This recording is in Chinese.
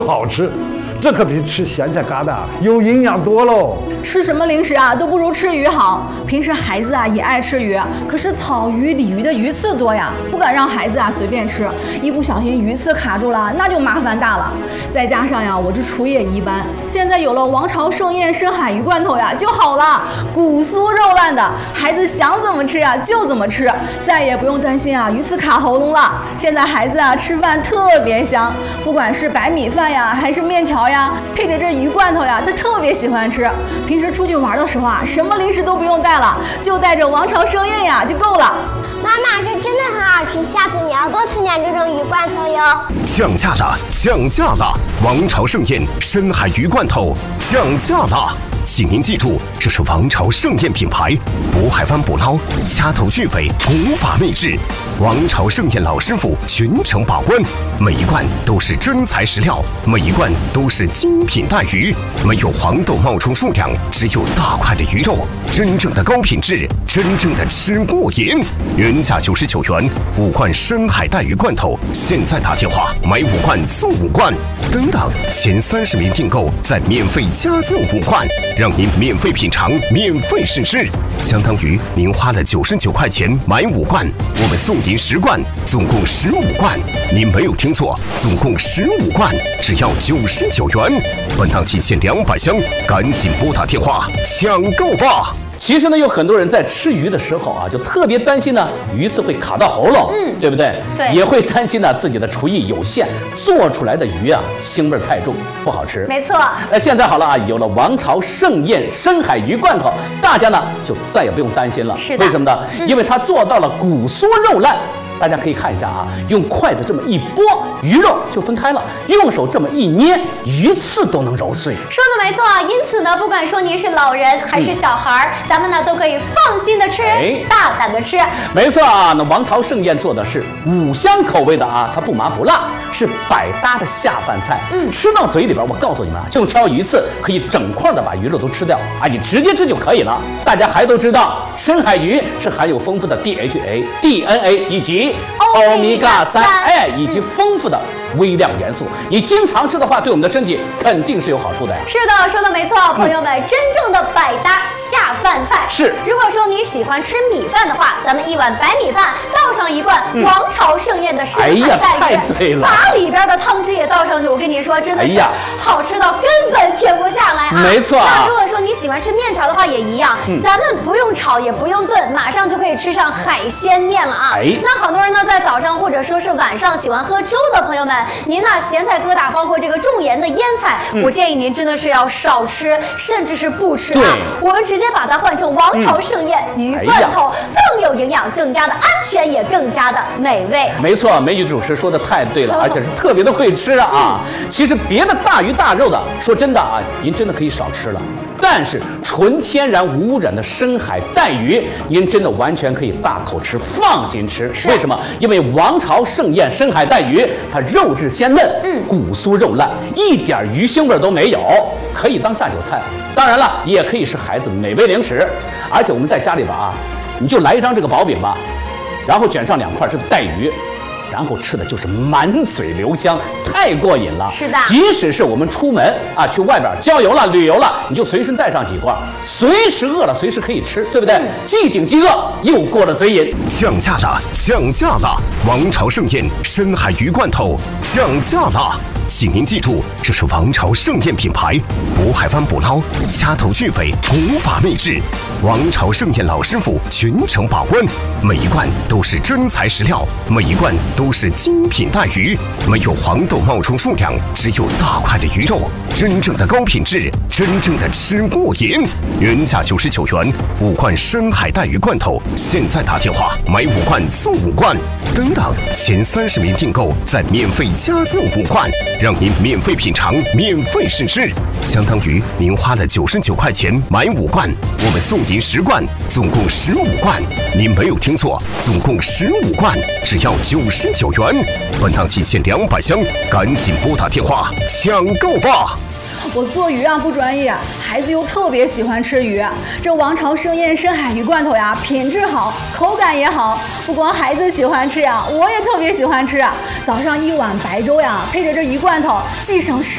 好吃，这可比吃咸菜疙瘩有营养多喽。 吃什么零食啊都不如吃鱼好。平时孩子啊也爱吃鱼，可是草鱼、鲤鱼的鱼刺多呀，不敢让孩子啊随便吃，一不小心鱼刺卡住了，那就麻烦大了。再加上呀，我这厨艺也一般，现在有了王朝盛宴深海鱼罐头呀就好了，骨酥肉烂的，孩子想怎么吃呀就怎么吃，再也不用担心啊鱼刺卡喉咙了。现在孩子啊吃饭特别香，不管是白米饭呀还是面条呀，配着这鱼罐头呀，他特别喜欢吃。平时出去玩的时候啊，什么零食都不用带了，就带着王朝盛宴呀就够了。 妈妈，这真的很好吃，下次你要多囤点这种鱼罐头哟。 降价了，降价了！王朝盛宴深海鱼罐头降价了！请您记住，这是王朝盛宴品牌，渤海湾捕捞，掐头去尾，古法秘制。王朝盛宴老师傅全程把关，每一罐都是真材实料，每一罐都是精品带鱼，没有黄豆冒充数量，只有大块的鱼肉，真正的高品质，真正的吃过瘾。原价99元，5罐深海带鱼罐头，现在打电话买5罐送5罐，等等，前30名订购再免费加赠5罐。让您免费品尝，免费试吃，相当于您花了99块钱买5罐，我们送您10罐，总共15罐。您没有听错，总共15罐，只要99元。本档期限200箱，赶紧拨打电话抢购吧！ 其实呢，有很多人在吃鱼的时候啊，就特别担心呢，鱼刺会卡到喉咙，对不对？ 对， 也会担心呢，自己的厨艺有限，做出来的鱼啊，腥味太重，不好吃。 没错。 现在好了啊，有了王朝盛宴深海鱼罐头，大家呢就再也不用担心了。 是的。 为什么呢？因为它做到了骨酥肉烂。大家可以看一下啊，用筷子这么一拨，鱼肉就分开了；用手这么一捏，鱼刺都能揉碎。 说的没错，因此呢，不管说您是老人还是小孩咱们呢都可以放心的吃，大胆的吃。 没错啊，那王朝盛宴做的是5香口味的啊，它不麻不辣，是百搭的下饭菜。吃到嘴里边，我告诉你们啊，就挑鱼刺，可以整块的把鱼肉都吃掉啊，你直接吃就可以了。大家还都知道，深海鱼是含有丰富的 DHA、DNA 以及欧米伽3，以及丰富的微量元素，你经常吃的话，对我们的身体肯定是有好处的呀。 是的，说的没错，朋友们，真正的百搭下饭菜是。 如果说你喜欢吃米饭的话，咱们1碗白米饭倒上1罐王朝盛宴的深海带鱼， 太对了， 把里边的汤汁也倒上去，我跟你说，真的是好吃到根本停不下来啊！ 没错。 那如果说你喜欢吃面条的话，也一样，咱们不用炒也不用炖，马上就可以吃上海鲜面了啊！那很多人呢，在早上或者说是晚上喜欢喝粥的朋友们，您呢咸菜疙瘩，包括这个重盐的腌菜，我建议您真的是要少吃，甚至是不吃啊。我们直接把它换成王朝盛宴鱼罐头，更有营养，更加的安全，也更加的美味。 没错，美女主持说的太对了，而且是特别的会吃啊。其实别的大鱼大肉的，说真的啊，您真的可以少吃了。但是纯天然无污染的深海带鱼，您真的完全可以大口吃，放心吃。为什么？因为王朝盛宴深海带鱼，它肉质鲜嫩，骨酥肉烂，一点鱼腥味都没有，可以当下酒菜。当然了，也可以是孩子美味零食。而且我们在家里边啊，你就来一张这个薄饼吧，然后卷上2块这个带鱼。然后吃的就是满嘴留香，太过瘾了。 是的， 即使是我们出门啊，去外边郊游了、旅游了，你就随身带上几罐，随时饿了随时可以吃，对不对？既顶饥饿，又过了嘴瘾。 降价了，降价了！王朝盛宴深海鱼罐头降价了！请您记住，这是王朝盛宴品牌，渤海湾捕捞，掐头去尾，古法秘制。王朝盛宴老师傅全程把关，每一罐都是真材实料，每一罐都是精品带鱼，没有黄豆冒充数量，只有大块的鱼肉，真正的高品质，真正的吃过瘾。原价99元，5罐深海带鱼罐头，现在打电话买5罐送5罐，等等，前30名订购再免费加赠5罐，让您免费品尝，免费试吃，相当于您花了99块钱买5罐，我们送您10罐，总共15罐。您没有听错，总共15罐，只要99元。本档期限200箱，赶紧拨打电话抢购吧！ 我做鱼啊不专业，孩子又特别喜欢吃鱼。这王朝盛宴深海鱼罐头呀，品质好，口感也好。不光孩子喜欢吃呀，我也特别喜欢吃。早上1碗白粥呀，配着这鱼罐头，既省